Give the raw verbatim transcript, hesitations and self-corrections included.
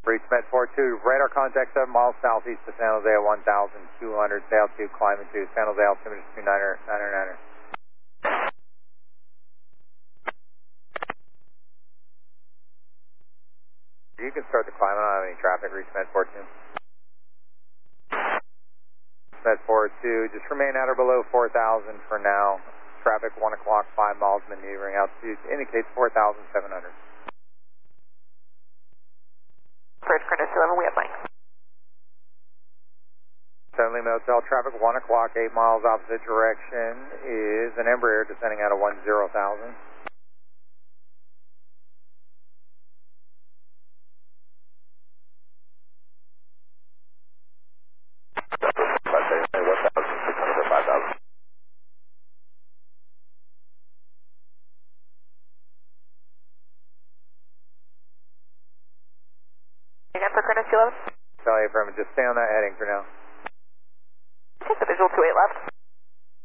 Breach Med four two, radar contact seven miles southeast of San Jose at one thousand two hundred, Sail two, climbing to San Jose altimeter two niner, niner, niner. You can start the climb, I don't have any traffic, reach Med four two. Med four two, just remain at or below four thousand for now. Traffic one o'clock, five miles, maneuvering altitude indicates four thousand seven hundred. Bridge Curtis eleven, we have Mike. Seven Lima Hotel, traffic one o'clock, eight miles opposite direction is an Embraer descending out of one zero thousand. Again for Curtis eleven? Tell you from just stay on that heading for now. Take the visual two eight left.